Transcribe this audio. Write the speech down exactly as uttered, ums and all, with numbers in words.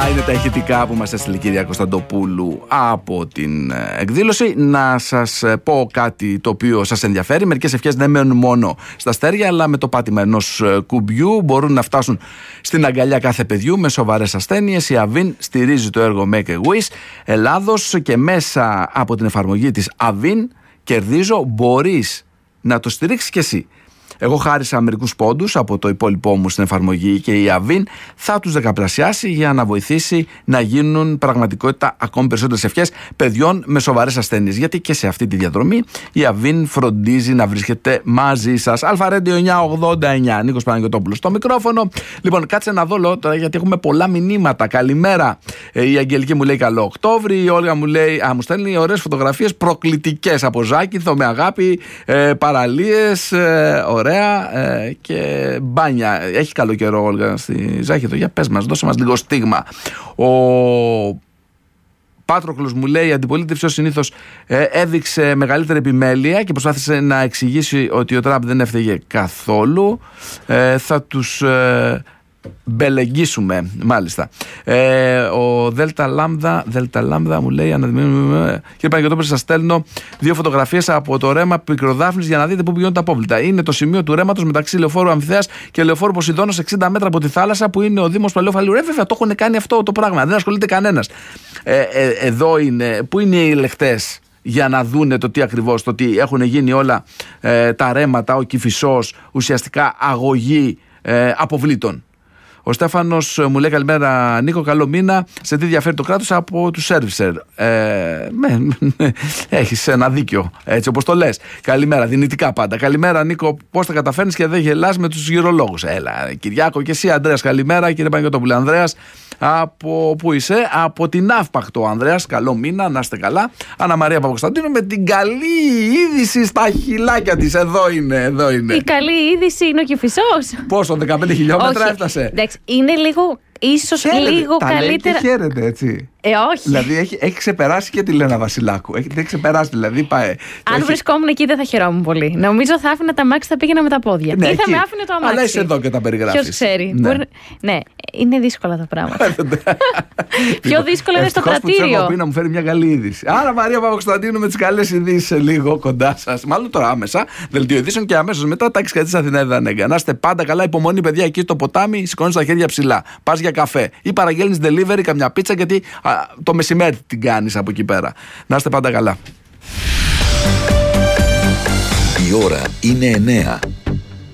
Αυτά είναι τα ηχητικά που μας έστειλε η κυρία Κωνσταντοπούλου από την εκδήλωση. Να σας πω κάτι το οποίο σας ενδιαφέρει. Μερικές ευχές δεν μένουν μόνο στα αστέρια, αλλά με το πάτημα ενός κουμπιού μπορούν να φτάσουν στην αγκαλιά κάθε παιδιού με σοβαρές ασθένειες. Η Avin στηρίζει το έργο Make a Wish Ελλάδος και μέσα από την εφαρμογή της Avin κερδίζω μπορείς να το στηρίξεις κι εσύ. Εγώ χάρισα μερικούς πόντους από το υπόλοιπό μου στην εφαρμογή και η Avin θα τους δεκαπλασιάσει για να βοηθήσει να γίνουν πραγματικότητα ακόμη περισσότερες ευχές παιδιών με σοβαρές ασθένειες. Γιατί και σε αυτή τη διαδρομή η Avin φροντίζει να βρίσκεται μαζί σας. Αλφαρέντιο εννιακόσια ογδόντα εννιά, Νίκος Παναγιωτόπουλος στο μικρόφωνο. Λοιπόν, κάτσε να δω τώρα γιατί έχουμε πολλά μηνύματα. Καλημέρα. Η Αγγελική μου λέει καλό Οκτώβρη. Η Όλγα μου λέει, α, μου στέλνει ωραίες φωτογραφίες προκλητικές από Ζάκηθο με αγάπη, ε, παραλίες, ε, ωραία. Ε, και μπάνια. Έχει καλό καιρό, Όλγα, στη Ζάχηθο. Για πες μας, δώσε μας λίγο στίγμα. Ο Πάτροκλος μου λέει: η αντιπολίτευση ως συνήθως ε, έδειξε μεγαλύτερη επιμέλεια και προσπάθησε να εξηγήσει ότι ο Τραμπ δεν έφταιγε καθόλου. Ε, θα τους ε, μπελεγγίσουμε, μάλιστα. Ε, ο Δέλτα Λάμδα, Δέλτα Λάμδα μου λέει: κύριε Παναγιωτόπουλε, σας στέλνω δύο φωτογραφίες από το ρέμα Πικροδάφνης για να δείτε πού πηγαίνουν τα απόβλητα. Είναι το σημείο του ρέματος μεταξύ λεωφόρου Αμφιθέας και λεωφόρου Ποσειδώνος, εξήντα μέτρα από τη θάλασσα, που είναι ο Δήμος Παλαιού Φαλιού. Ε, βέβαια, το έχουν κάνει αυτό το πράγμα. Δεν ασχολείται κανένας. Ε, ε, εδώ είναι. Πού είναι οι ελεγκτές για να δούνε το τι ακριβώς, το τι έχουν γίνει όλα ε, τα ρέματα, ο Κηφισός, ουσιαστικά αγωγή ε, αποβλήτων. Ο Στέφανος μου λέει: καλημέρα Νίκο, καλό μήνα. Σε τι διαφέρει το κράτος από του σέρβισερ? Ε, έχεις ένα δίκιο, έτσι όπως το λες. Καλημέρα, δυνητικά πάντα. Καλημέρα Νίκο, πώς τα καταφέρνεις και δεν γελάς με τους γυρολόγους? Έλα Κυριάκο, και εσύ Ανδρέας. Καλημέρα κύριε Παναγιωτόπουλε. Ανδρέας, από πού είσαι? Από την Αύπακτο, Ανδρέας. Καλό μήνα, να είστε καλά. Αννα Μαρία Παπακοσταντίνου με την καλή είδηση στα χιλάκια της. Εδώ είναι, εδώ είναι. Η καλή είδηση είναι ο Κηφισός. Πόσο, δεκαπέντε χιλιόμετρα έφτασε? Εντάξει, είναι λίγο, ίσως χαίρετε, λίγο τα καλύτερα. Λέει και χαίρεται, έτσι. Ε, όχι. Δηλαδή έχει, έχει ξεπεράσει και τη Λένα Βασιλάκου. Έχει, έχει ξεπεράσει, δηλαδή πάει. Αν έχει... βρισκόμουν εκεί δεν θα χαιρόμουν πολύ. Νομίζω θα άφηνα τα αμάξι, θα πήγαινα με τα πόδια. Ναι, ή θα εκεί. με άφηνε το αμάξι. Αλλά είσαι εδώ και τα περιγράφεις. Ποιος ξέρει. Ναι. Μπορεί... ναι, είναι δύσκολα τα πράγματα. Πιο δύσκολα είναι στο κρατήριο. Που να μου φέρει μια καλή είδηση. Άρα Μαρία Παπακοσταντίνου με τις καλές ειδήσεις σε λίγο κοντά σας. Μάλλον τώρα άμεσα. Δελτίο ειδήσεων και αμέσως μετά τάξη κατά τη Αθηνά Δανέγκα. Να είστε πάντα καλά, υπομονή παιδιά εκεί στο ποτάμι, σηκώνεις τα χέρια ψηλά. Πας για καφέ ή παραγγέλνεις delivery καμιά πίτσα γιατί α, το μεσημέρι την κάνεις από εκεί πέρα. Να είστε πάντα καλά. Η ώρα είναι εννέα.